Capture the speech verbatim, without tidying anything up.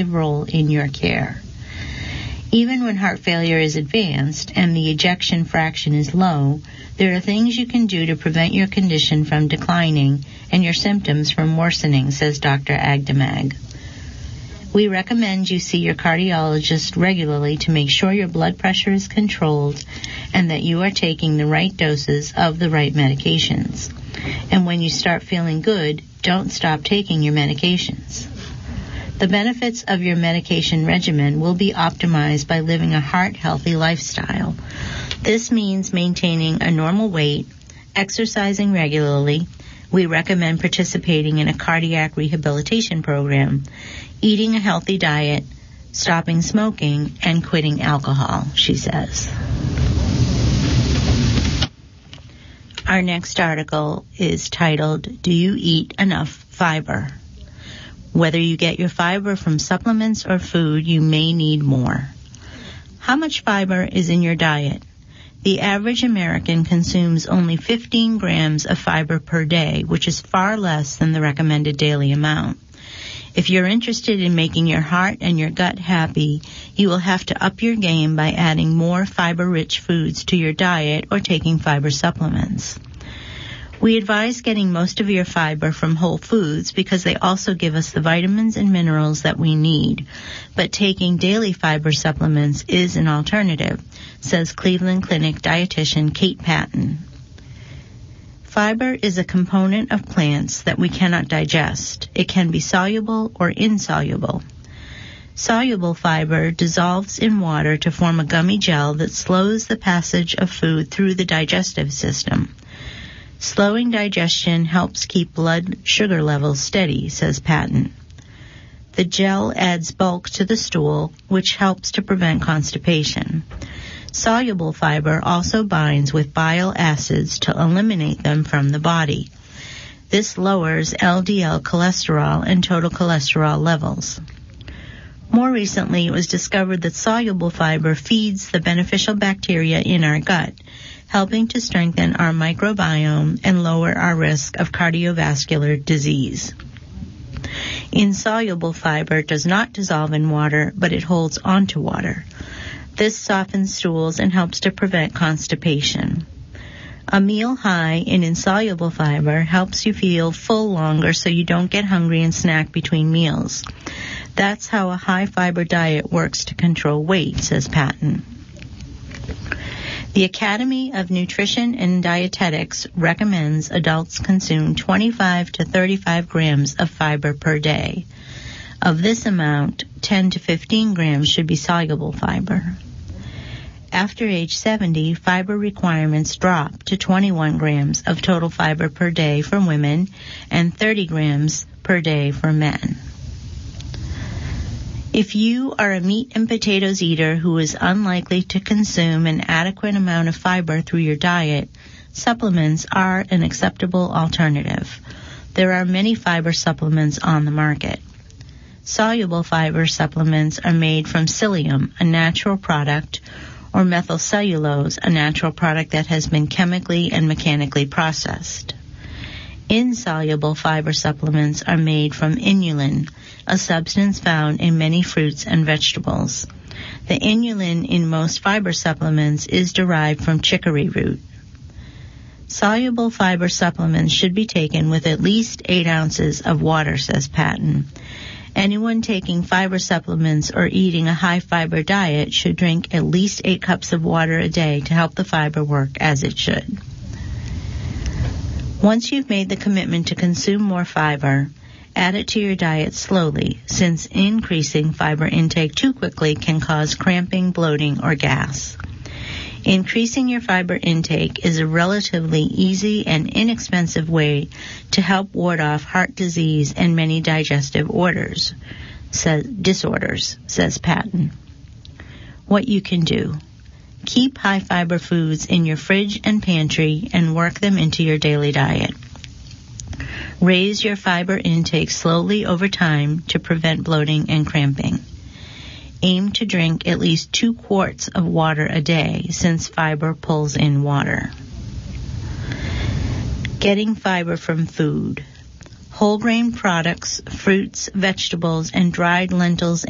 active role in your care. Even when heart failure is advanced and the ejection fraction is low, there are things you can do to prevent your condition from declining and your symptoms from worsening, says Doctor Agdamag. We recommend you see your cardiologist regularly to make sure your blood pressure is controlled and that you are taking the right doses of the right medications. And when you start feeling good, don't stop taking your medications. The benefits of your medication regimen will be optimized by living a heart-healthy lifestyle. This means maintaining a normal weight, exercising regularly. We recommend participating in a cardiac rehabilitation program, eating a healthy diet, stopping smoking, and quitting alcohol, she says. Our next article is titled, Do You Eat Enough Fiber? Whether you get your fiber from supplements or food, you may need more. How much fiber is in your diet? The average American consumes only fifteen grams of fiber per day, which is far less than the recommended daily amount. If you're interested in making your heart and your gut happy, you will have to up your game by adding more fiber-rich foods to your diet or taking fiber supplements. We advise getting most of your fiber from whole foods because they also give us the vitamins and minerals that we need. But taking daily fiber supplements is an alternative, says Cleveland Clinic dietitian Kate Patton. Fiber is a component of plants that we cannot digest. It can be soluble or insoluble. Soluble fiber dissolves in water to form a gummy gel that slows the passage of food through the digestive system. Slowing digestion helps keep blood sugar levels steady, says Patton. The gel adds bulk to the stool, which helps to prevent constipation. Soluble fiber also binds with bile acids to eliminate them from the body. This lowers L D L cholesterol and total cholesterol levels. More recently, it was discovered that soluble fiber feeds the beneficial bacteria in our gut, helping to strengthen our microbiome and lower our risk of cardiovascular disease. Insoluble fiber does not dissolve in water, but it holds onto water. This softens stools and helps to prevent constipation. A meal high in insoluble fiber helps you feel full longer so you don't get hungry and snack between meals. That's how a high-fiber diet works to control weight, says Patton. The Academy of Nutrition and Dietetics recommends adults consume twenty-five to thirty-five grams of fiber per day. Of this amount, ten to fifteen grams should be soluble fiber. After age seventy, fiber requirements drop to twenty-one grams of total fiber per day for women and thirty grams per day for men. If you are a meat and potatoes eater who is unlikely to consume an adequate amount of fiber through your diet, supplements are an acceptable alternative. There are many fiber supplements on the market. Soluble fiber supplements are made from psyllium, a natural product, or methylcellulose, a natural product that has been chemically and mechanically processed. Insoluble fiber supplements are made from inulin, a substance found in many fruits and vegetables. The inulin in most fiber supplements is derived from chicory root. Soluble fiber supplements should be taken with at least eight ounces of water, says Patton. Anyone taking fiber supplements or eating a high-fiber diet should drink at least eight cups of water a day to help the fiber work as it should. Once you've made the commitment to consume more fiber, add it to your diet slowly, since increasing fiber intake too quickly can cause cramping, bloating, or gas. Increasing your fiber intake is a relatively easy and inexpensive way to help ward off heart disease and many digestive orders, says, disorders, says Patton. What you can do. Keep high-fiber foods in your fridge and pantry and work them into your daily diet. Raise your fiber intake slowly over time to prevent bloating and cramping. Aim to drink at least two quarts of water a day, since fiber pulls in water. Getting fiber from food. Whole grain products, fruits, vegetables, and dried lentils